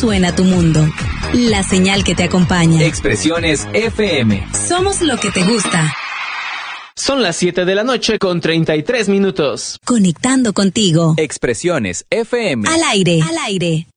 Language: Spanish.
suena tu mundo. La señal que te acompaña. Expresiones FM. Somos lo que te gusta. Son las 7 de la noche con 33 minutos. Conectando contigo. Expresiones FM. Al aire. Al aire.